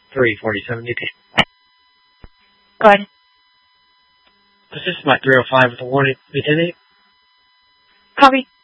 347 UK. Go ahead. This is my 305 with a warning. Lieutenant. Copy.